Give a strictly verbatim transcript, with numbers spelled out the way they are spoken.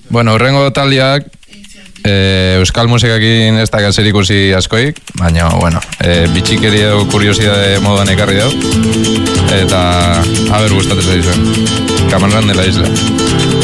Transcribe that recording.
Bueno, horrengo taldeak eh, euskal musikakin ez da zer ikusi askoik, baina, bueno, eh, bitxikeri edo kuriosidade moduan ekarri dau, eta haber gustatzen zaizuen. Camarón de la isla.